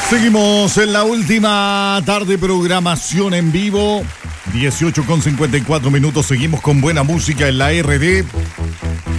Seguimos en la última tarde, programación en vivo, 18:54 minutos. Seguimos con buena música en la RD.